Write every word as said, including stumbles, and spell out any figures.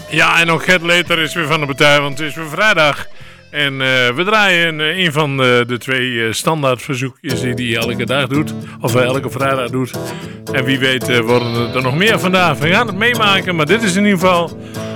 Ja, en ook Gert Leter is weer van de partij, want het is weer vrijdag. En uh, we draaien uh, een van de, de twee uh, standaard verzoekjes die hij elke dag doet. Of uh, elke vrijdag doet. En wie weet uh, worden er nog meer vandaag. We gaan het meemaken, maar dit is in ieder geval